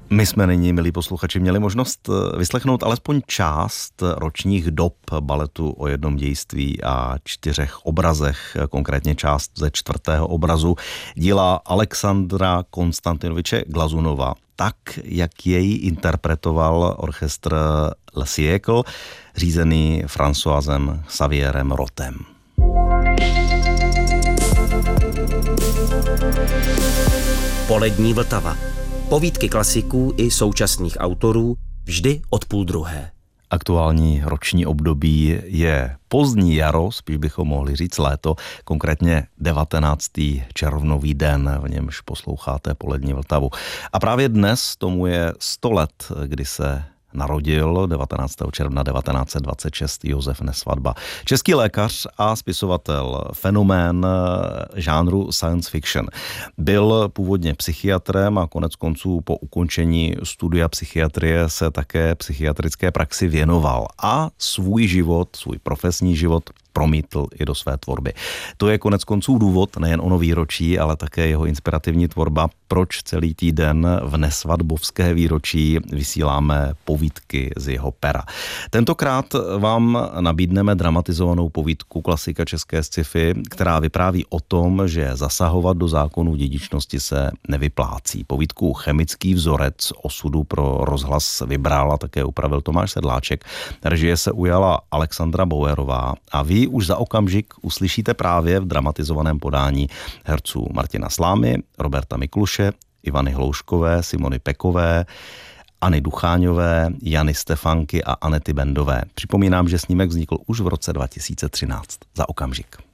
My jsme nyní, milí posluchači, měli možnost vyslechnout alespoň část ročních dob baletu o jednom dějství a 4 obrazech, konkrétně část ze 4. obrazu díla Alexandra Konstantinoviče Glazunova, tak, jak jej interpretoval orchestr Le Siècle, řízený Françoisem Xavierem Rotem. Polední Vltava. Povídky klasiků i současných autorů vždy od 12:30. Aktuální roční období je pozdní jaro, spíš bychom mohli říct léto, konkrétně 19. červnový den, v němž posloucháte Polední Vltavu. A právě dnes tomu je 100 let, kdy se narodil 19. června 1926 Josef Nesvadba. Český lékař a spisovatel, fenomén žánru science fiction. Byl původně psychiatrem a konec konců po ukončení studia psychiatrie se také psychiatrické praxi věnoval a svůj profesní život promítl i do své tvorby. To je konec konců důvod, nejen ono výročí, ale také jeho inspirativní tvorba, proč celý týden v nesvadbovské výročí vysíláme povídky z jeho pera. Tentokrát vám nabídneme dramatizovanou povídku klasika české sci-fi, která vypráví o tom, že zasahovat do zákonů dědičnosti se nevyplácí. Povídku Chemický vzorec osudu pro rozhlas vybral a také upravil Tomáš Sedláček. Režie se ujala Alexandra Bauerová a vy už za okamžik uslyšíte právě v dramatizovaném podání herců Martina Slámy, Roberta Mikluše, Ivany Hlouškové, Simony Pekové, Anny Ducháňové, Jany Stefanky a Anety Bendové. Připomínám, že snímek vznikl už v roce 2013. Za okamžik.